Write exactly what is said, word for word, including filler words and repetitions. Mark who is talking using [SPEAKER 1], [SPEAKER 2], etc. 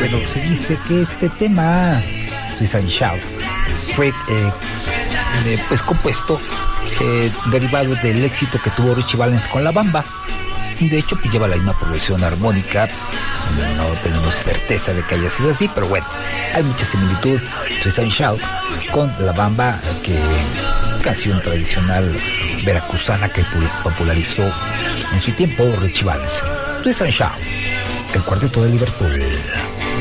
[SPEAKER 1] bueno, se dice que este tema, Twist and Shout, fue eh, eh, pues compuesto eh, derivado del éxito que tuvo Richie Valens con La Bamba. De hecho, pues lleva la misma progresión armónica. No tenemos certeza de que haya sido así, pero bueno, hay mucha similitud Twist and Shout con La Bamba, que canción tradicional veracruzana que popularizó en su tiempo Richie Valens. Twist and Shout, el cuarteto de Liverpool.